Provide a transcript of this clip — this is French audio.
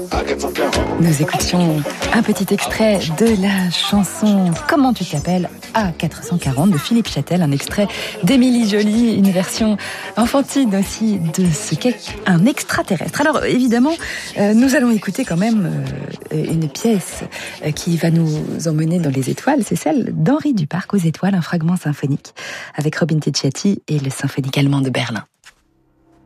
Nous écoutions un petit extrait de la chanson Comment tu t'appelles A440 de Philippe Châtel, un extrait d'Émilie Joly, une version enfantine aussi de ce qu'est un extraterrestre. Alors évidemment, nous allons écouter quand même une pièce qui va nous emmener dans les étoiles, c'est celle d'Henri Duparc aux étoiles, un fragment symphonique avec Robin Ticciati et le Symphonique allemand de Berlin.